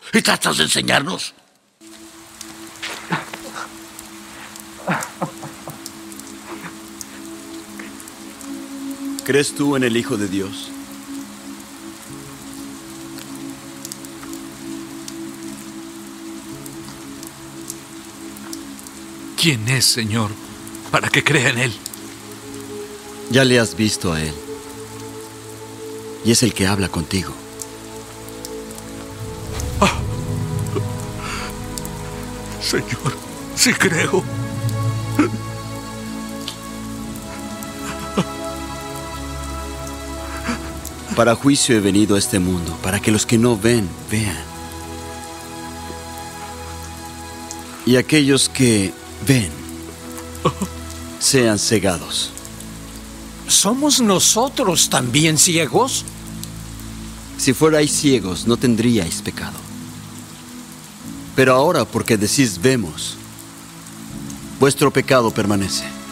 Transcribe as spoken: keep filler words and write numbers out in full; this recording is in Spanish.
¿Y tratas de enseñarnos? ¿Crees tú en el Hijo de Dios? ¿Quién es, Señor, para que crea en Él? Ya le has visto a Él. Y es el que habla contigo. Ah. Señor, sí creo. Para juicio he venido a este mundo, para que los que no ven, vean. Y aquellos que ven, sean cegados. ¿Somos nosotros también ciegos? Si fuerais ciegos, no tendríais pecado. Pero ahora, porque decís vemos, vuestro pecado permanece.